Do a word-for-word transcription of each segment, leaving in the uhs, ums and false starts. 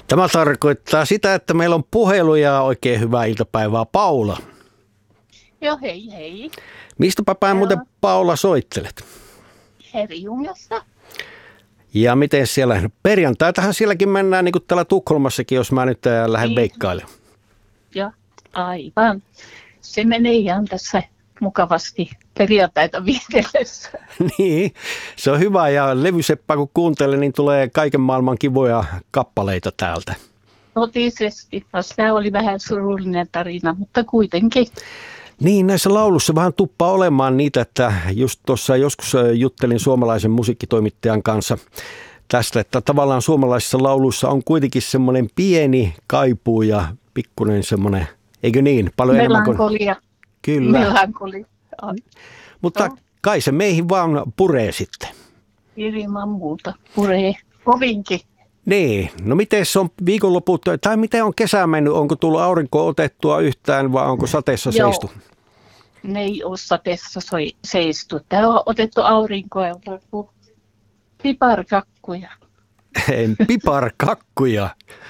Tämä tarkoittaa sitä, että meillä on puhelu ja oikein hyvää iltapäivää, Paula. Joo, hei hei. Mistäpä päin muuten, Paula, soittelet? Herjungasta. Ja miten siellä, no perjantaitahan sielläkin mennään, niin kuin täällä Tukholmassakin, jos mä nyt lähden niin veikkailemaan. Joo, aivan. Se menee ihan tässä mukavasti perjantaita viitellessä. Niin, se on hyvä, ja levyseppä kun kuuntelee, niin tulee kaiken maailman kivoja kappaleita täältä. Totisesti. Tämä oli vähän surullinen tarina, mutta kuitenkin. Niin, näissä laulussa vähän tuppaa olemaan niitä, että just tuossa joskus juttelin suomalaisen musiikkitoimittajan kanssa tästä, että tavallaan suomalaisissa lauluissa on kuitenkin semmoinen pieni kaipuu ja pikkuinen semmoinen, eikö niin? Paljon melankolia. Enemmän kuin... Kyllä. Melankolia. Mutta no, kai se meihin vaan puree sitten. Ilman muuta puree kovinkin. Niin, no miten se on viikonloput, tai miten on kesä mennyt, onko tullut aurinko otettua yhtään vai onko sateessa Joo. seistu? Ne ei ole sateessa seistu. Tämä on otettu aurinkoa ja piparkakkuja. En piparkakkuja.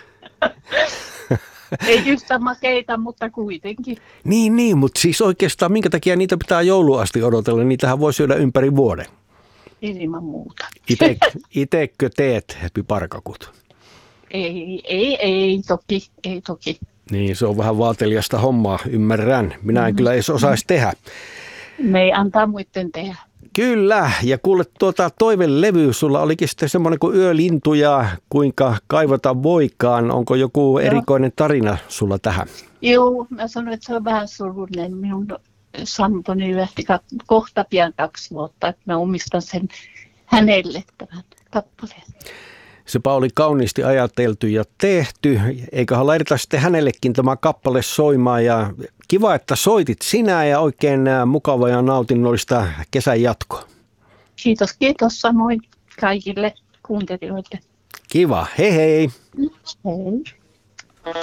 Ei yhtä makeita, mutta kuitenkin. Niin, niin, mutta siis oikeastaan minkä takia niitä pitää jouluun asti odotella, niitähän voi syödä ympäri vuoden. Ilman muuta. Ite, itekö teet piparkakut? Ei, ei, ei toki, ei toki. Niin, se on vähän vaateliasta hommaa, ymmärrän. Minä en mm-hmm. kyllä edes osaisi tehdä. Me ei antaa muiden tehdä. Kyllä, ja kuule tuota toivelevy, sulla olikin sitten semmoinen kuin Yölintu ja Kuinka kaivata voikaan. Onko joku Joo. erikoinen tarina sulla tähän? Joo, mä sanoin, että se on vähän surullinen. Minun Santoni lähti kohta pian kaksi vuotta, että mä omistan sen hänelle tämän kappaleen. Sepä oli kauniisti ajateltu ja tehty. Eiköhän laiteta sitten hänellekin tämä kappale soimaan. Ja kiva, että soitit sinä ja oikein mukava ja nautinnollista kesän jatkoa. Kiitos, kiitos samoin kaikille kuuntelijoille. Kiva, hei hei. Hei.